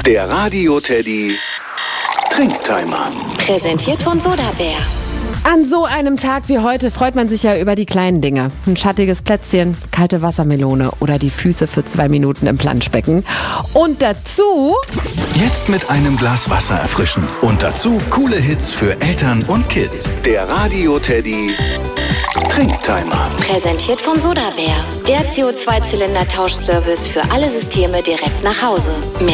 Der Radio Teddy Trinktimer. Präsentiert von Sodabär. An so einem Tag wie heute freut man sich ja über die kleinen Dinge. Ein schattiges Plätzchen, kalte Wassermelone oder die Füße für 2 Minuten im Planschbecken. Und dazu... Jetzt mit einem Glas Wasser erfrischen. Und dazu coole Hits für Eltern und Kids. Der Radio Teddy Trinktimer. Präsentiert von Sodabär. Der CO2-Zylinder-Tauschservice für alle Systeme direkt nach Hause. Mehr